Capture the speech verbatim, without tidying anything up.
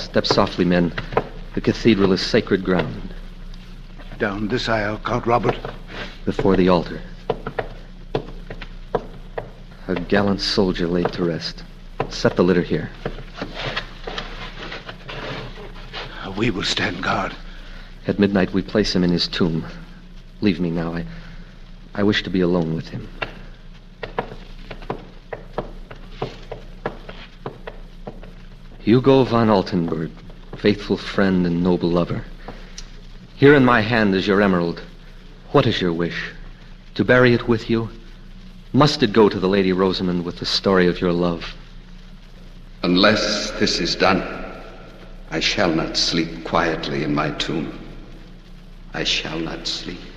Step softly, men. The cathedral is sacred ground. Down this aisle, Count Robert. Before the altar. A gallant soldier laid to rest. Set the litter here. We will stand guard. At midnight, we place him in his tomb. Leave me now. I, I wish to be alone with him. Hugo von Altenburg, faithful friend and noble lover. Here in my hand is your emerald. What is your wish? To bury it with you? Must it go to the Lady Rosamond with the story of your love? Unless this is done, I shall not sleep quietly in my tomb. I shall not sleep.